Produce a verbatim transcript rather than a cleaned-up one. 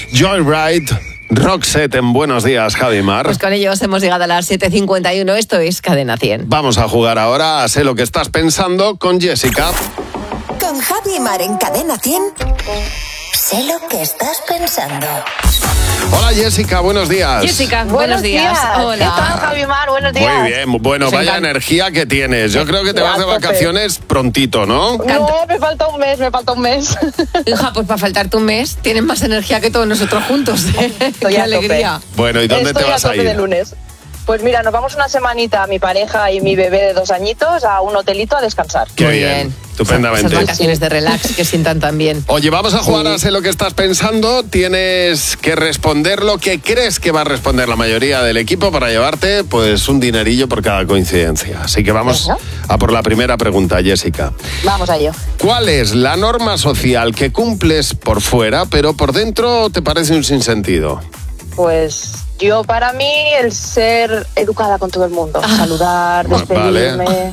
Joyride, Roxette en Buenos Días, Javi Mar. Pues con ellos hemos llegado a las siete cincuenta y uno, esto es Cadena cien. Vamos a jugar ahora a Sé lo que estás pensando con Jessica. Con Javi Mar en Cadena cien, sé lo que estás pensando. Hola Jessica, buenos días. Jessica, buenos, Buenos días. días. Hola. ¿Qué tal, Javi Mar? Buenos días. Muy bien, bueno, Pues vaya venga. energía que tienes. Yo creo que te Ya, vas de a tope. vacaciones prontito, ¿no? No, me falta un mes, me falta un mes. Hija, pues para faltarte un mes tienes más energía que todos nosotros juntos. ¿eh? Estoy Qué a tope. alegría. Bueno, ¿y dónde Estoy te vas a a tope de ir? lunes. Pues mira, nos vamos una semanita, mi pareja y mi bebé de dos añitos, a un hotelito a descansar. Qué Muy bien, estupendamente. Esas vacaciones de relax que sientan tan bien. Oye, vamos a jugar a Sé lo que estás pensando. Tienes que responder lo que crees que va a responder la mayoría del equipo para llevarte pues un dinerillo por cada coincidencia. Así que vamos Venga. a por la primera pregunta, Jessica. Vamos a ello. ¿Cuál es la norma social que cumples por fuera, pero por dentro te parece un sinsentido? Pues yo, para mí, el ser educada con todo el mundo. Ah. Saludar, Va- despedirme. vale.